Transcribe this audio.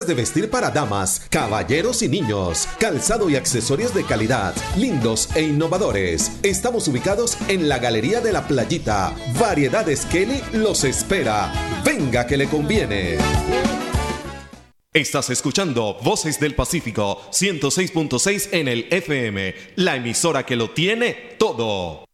de vestir para damas, caballeros y niños, calzado y accesorios de calidad, lindos e innovadores. Estamos ubicados en la Galería de la Playita. Variedades Kelly los espera. Venga que le conviene. Estás escuchando Voces del Pacífico 106.6 en el FM, la emisora que lo tiene todo.